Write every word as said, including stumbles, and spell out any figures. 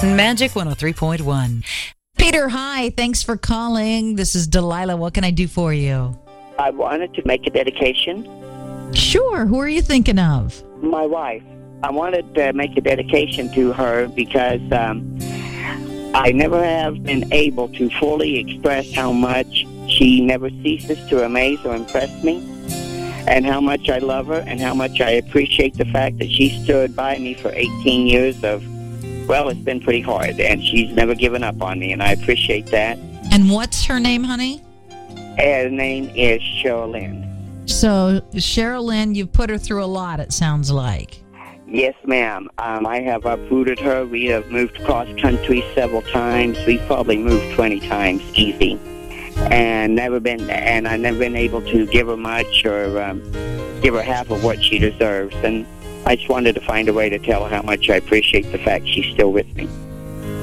Magic one oh three point one. Peter, hi. Thanks for calling. This is Delilah. What can I do for you? I wanted to make a dedication. Sure. Who are you thinking of? My wife. I wanted to make a dedication to her because um, I never have been able to fully express how much she never ceases to amaze or impress me, and how much I love her, and how much I appreciate the fact that she stood by me for eighteen years of, well, it's been pretty hard, and she's never given up on me, and I appreciate that. And what's her name, honey? Her name is Cheryl Lynn. So, Cheryl Lynn, you've put her through a lot, it sounds like. Yes, ma'am. Um, I have uprooted her. We have moved cross country several times. We've probably moved twenty times easy, and never been, and I've never been able to give her much or um, give her half of what she deserves. And I just wanted to find a way to tell her how much I appreciate the fact she's still with me.